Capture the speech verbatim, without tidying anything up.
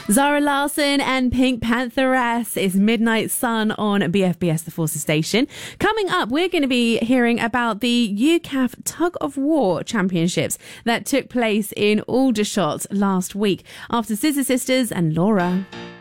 Zara Larsson and Pink Pantheress is Midnight Sun on B F B S The Forces Station. Coming up, we're going to be hearing about the U C A F Tug of War Championships that took place in Aldershot last week after Scissor Sisters and Laura.